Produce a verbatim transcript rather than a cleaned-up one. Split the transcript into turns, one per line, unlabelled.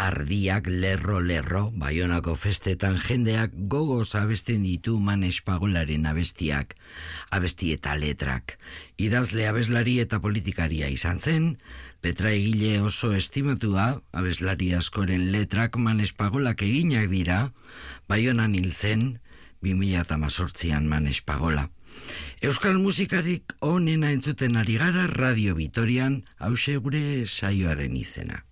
ardiak lerro-lerro, Baionako festetan jendeak gogoz abesten ditu Manes Pagolaren abestiak, abesti eta letrak. Idazle, abeslari eta politikaria izan zen, letra egile oso estimatua, abeslari askoren letrak Manes Pagolak eginak dira, Baionan hil zen, bi mila hemezortzian Manes Pagola. Euskal musikarik onena entzuten ari gara Radio Vitorian, hause gure saioaren izena.